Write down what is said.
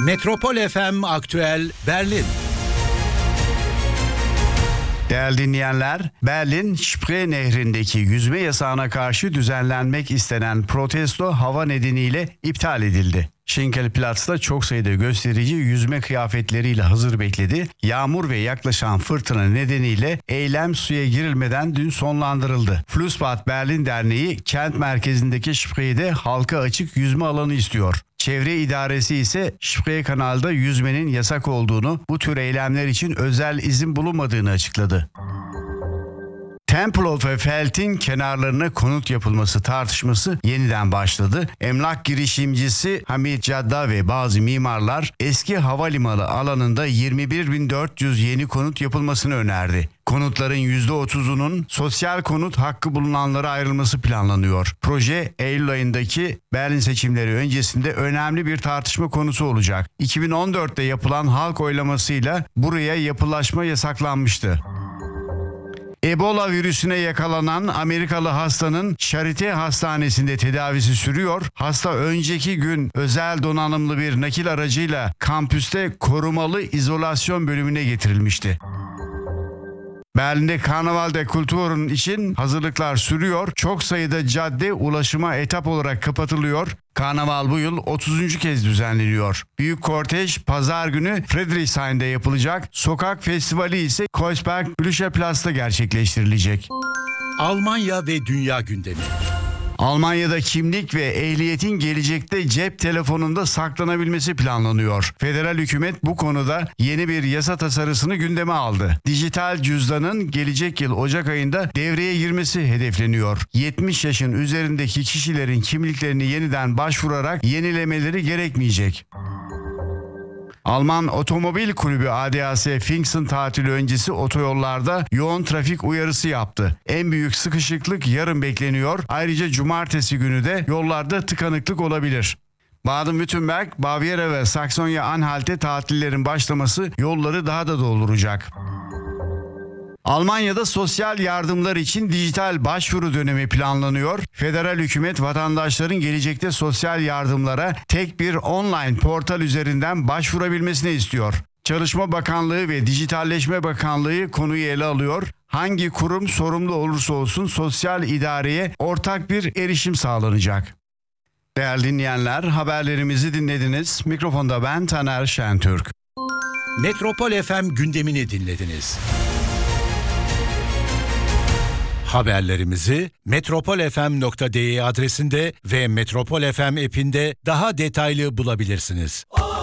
Metropol FM Aktüel Berlin. Değerli dinleyenler, Berlin Spree Nehri'ndeki yüzme yasağına karşı düzenlenmek istenen protesto hava nedeniyle iptal edildi. Schinkelplatz'ta çok sayıda gösterici yüzme kıyafetleriyle hazır bekledi. Yağmur ve yaklaşan fırtına nedeniyle eylem suya girilmeden dün sonlandırıldı. Flussbad Berlin Derneği kent merkezindeki Spree'de halka açık yüzme alanı istiyor. Çevre idaresi ise Spree kanalda yüzmenin yasak olduğunu, bu tür eylemler için özel izin bulunmadığını açıkladı. Tempelhofer Feld'in kenarlarına konut yapılması tartışması yeniden başladı. Emlak girişimcisi Hamid Cadda ve bazı mimarlar eski havalimanı alanında 21.400 yeni konut yapılmasını önerdi. Konutların %30'unun sosyal konut hakkı bulunanlara ayrılması planlanıyor. Proje Eylül ayındaki Berlin seçimleri öncesinde önemli bir tartışma konusu olacak. 2014'te yapılan halk oylamasıyla buraya yapılaşma yasaklanmıştı. Ebola virüsüne yakalanan Amerikalı hastanın Charité Hastanesi'nde tedavisi sürüyor. Hasta önceki gün özel donanımlı bir nakil aracıyla kampüste korumalı izolasyon bölümüne getirilmişti. Berlin'de Karnaval de Kultur'un için hazırlıklar sürüyor. Çok sayıda cadde ulaşıma etap olarak kapatılıyor. Karnaval bu yıl 30. kez düzenleniyor. Büyük kortej pazar günü Friedrichshain'de yapılacak. Sokak festivali ise Kreuzberg-Blücherplatz'ta gerçekleştirilecek. Almanya ve dünya gündemi. Almanya'da kimlik ve ehliyetin gelecekte cep telefonunda saklanabilmesi planlanıyor. Federal hükümet bu konuda yeni bir yasa tasarısını gündeme aldı. Dijital cüzdanın gelecek yıl Ocak ayında devreye girmesi hedefleniyor. 70 yaşın üzerindeki kişilerin kimliklerini yeniden başvurarak yenilemeleri gerekmeyecek. Alman Otomobil Kulübü ADAC Pfingsten tatili öncesi otoyollarda yoğun trafik uyarısı yaptı. En büyük sıkışıklık yarın bekleniyor. Ayrıca cumartesi günü de yollarda tıkanıklık olabilir. Baden-Württemberg, Bavyera ve Saksonya-Anhalt'te tatillerin başlaması yolları daha da dolduracak. Almanya'da sosyal yardımlar için dijital başvuru dönemi planlanıyor. Federal hükümet vatandaşların gelecekte sosyal yardımlara tek bir online portal üzerinden başvurabilmesini istiyor. Çalışma Bakanlığı ve Dijitalleşme Bakanlığı konuyu ele alıyor. Hangi kurum sorumlu olursa olsun sosyal idareye ortak bir erişim sağlanacak. Değerli dinleyenler, haberlerimizi dinlediniz. Mikrofonda ben Taner Şentürk. Metropol FM gündemini dinlediniz. Haberlerimizi metropolfm.de adresinde ve Metropol FM app'inde daha detaylı bulabilirsiniz.